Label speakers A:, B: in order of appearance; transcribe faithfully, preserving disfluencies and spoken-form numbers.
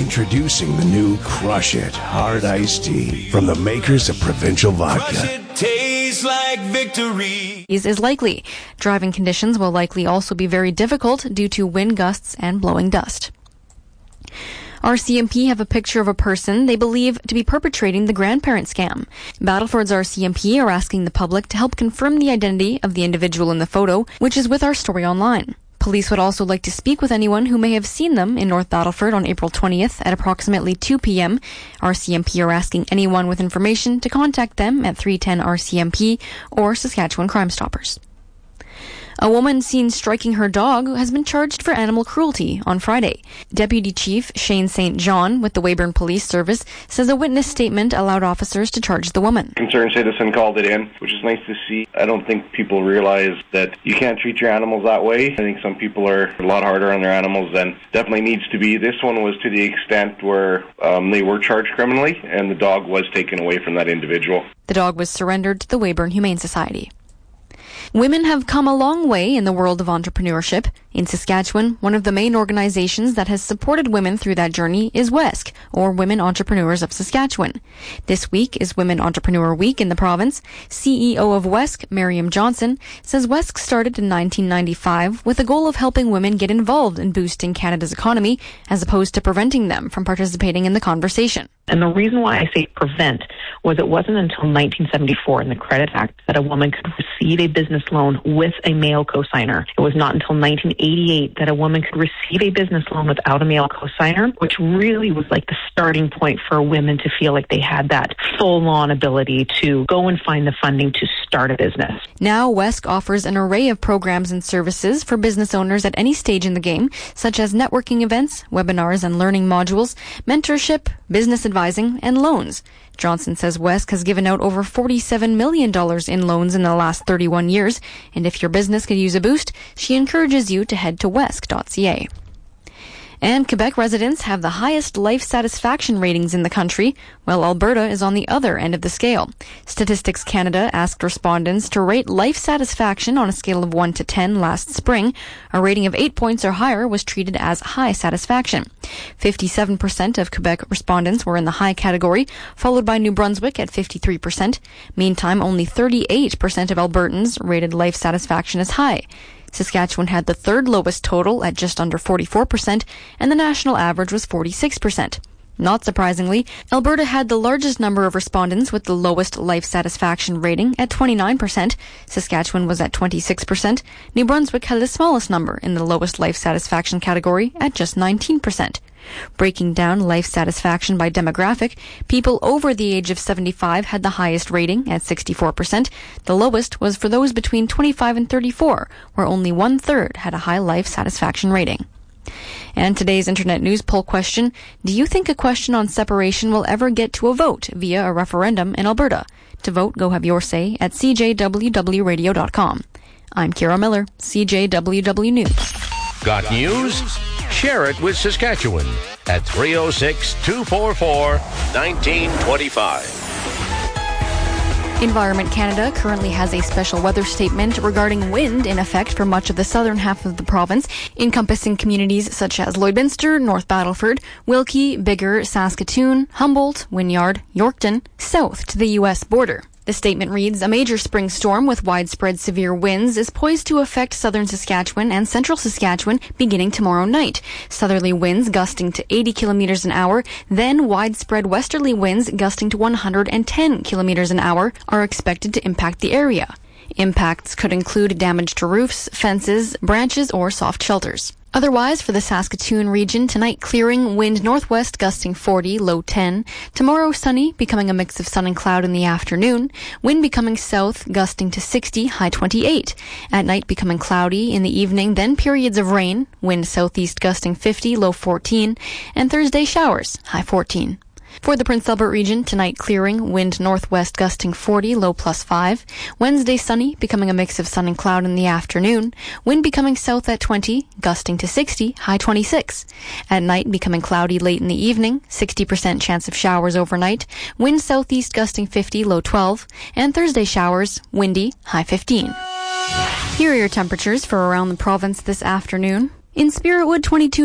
A: Introducing the new Crush It Hard Iced Tea from the makers of Provincial Vodka.
B: Crush it, tastes like victory.
C: Is likely. Driving conditions will likely also be very difficult due to wind gusts and blowing dust. R C M P have a picture of a person they believe to be perpetrating the grandparent scam. Battleford's R C M P are asking the public to help confirm the identity of the individual in the photo, which is with our story online. Police would also like to speak with anyone who may have seen them in North Battleford on April twentieth at approximately two p.m. R C M P are asking anyone with information to contact them at three ten R C M P or Saskatchewan Crime Stoppers. A woman seen striking her dog has been charged for animal cruelty on Friday. Deputy Chief Shane Saint John with the Weyburn Police Service says a witness statement allowed officers to charge the woman.
D: Concerned citizen called it in, which is nice to see. I don't think people realize that you can't treat your animals that way. I think some people are a lot harder on their animals than definitely needs to be. This one was to the extent where um, they were charged criminally and the dog was taken away from that individual.
C: The dog was surrendered to the Weyburn Humane Society. Women have come a long way in the world of entrepreneurship. In Saskatchewan, one of the main organizations that has supported women through that journey is W E S C, or Women Entrepreneurs of Saskatchewan. This week is Women Entrepreneur Week in the province. C E O of W E S C, Miriam Johnson, says W E S C started in nineteen ninety-five with the goal of helping women get involved in boosting Canada's economy, as opposed to preventing them from participating in the conversation.
E: And the reason why I say prevent was it wasn't until nineteen seventy-four in the Credit Act that a woman could receive a business loan with a male cosigner. It was not until nineteen eighty-eight that a woman could receive a business loan without a male cosigner, which really was like the starting point for women to feel like they had that full-on ability to go and find the funding to start a business.
C: Now, W E S C offers an array of programs and services for business owners at any stage in the game, such as networking events, webinars and learning modules, mentorship, business advising, and loans. Johnson says W E S C has given out over forty-seven million dollars in loans in the last thirty-one years, and if your business could use a boost, she encourages you to head to wesc dot c a. And Quebec residents have the highest life satisfaction ratings in the country, while Alberta is on the other end of the scale. Statistics Canada asked respondents to rate life satisfaction on a scale of one to ten last spring. A rating of eight points or higher was treated as high satisfaction. fifty-seven percent of Quebec respondents were in the high category, followed by New Brunswick at fifty-three percent. Meantime, only thirty-eight percent of Albertans rated life satisfaction as high. Saskatchewan had the third lowest total at just under forty-four percent, and the national average was forty-six percent. Not surprisingly, Alberta had the largest number of respondents with the lowest life satisfaction rating at twenty-nine percent. Saskatchewan was at twenty-six percent. New Brunswick had the smallest number in the lowest life satisfaction category at just nineteen percent. Breaking down life satisfaction by demographic, people over the age of seventy-five had the highest rating at sixty-four percent. The lowest was for those between twenty-five and thirty-four, where only one-third had a high life satisfaction rating. And today's Internet News poll question, do you think a question on separation will ever get to a vote via a referendum in Alberta? To vote, go have your say at c j w w radio dot com. I'm Kira Miller, C J W W News.
F: Got news? Share it with Saskatchewan at three oh six, two four four, one nine two five.
C: Environment Canada currently has a special weather statement regarding wind in effect for much of the southern half of the province, encompassing communities such as Lloydminster, North Battleford, Wilkie, Biggar, Saskatoon, Humboldt, Wynyard, Yorkton, south to the U S border. The statement reads, a major spring storm with widespread severe winds is poised to affect southern Saskatchewan and central Saskatchewan beginning tomorrow night. Southerly winds gusting to eighty kilometers an hour, then widespread westerly winds gusting to one hundred ten kilometers an hour are expected to impact the area. Impacts could include damage to roofs, fences, branches, or soft shelters. Otherwise, for the Saskatoon region, tonight clearing, wind northwest gusting forty, low ten. Tomorrow sunny, becoming a mix of sun and cloud in the afternoon. Wind becoming south, gusting to sixty, high twenty-eight. At night becoming cloudy in the evening, then periods of rain. Wind southeast gusting fifty, low fourteen. And Thursday showers, high fourteen. For the Prince Albert region, tonight clearing, wind northwest gusting forty, low plus five. Wednesday sunny, becoming a mix of sun and cloud in the afternoon. Wind becoming south at twenty, gusting to sixty, high twenty-six. At night, becoming cloudy late in the evening, sixty percent chance of showers overnight. Wind southeast gusting fifty, low twelve. And Thursday showers, windy, high fifteen. Here are your temperatures for around the province this afternoon. In Spiritwood, twenty-two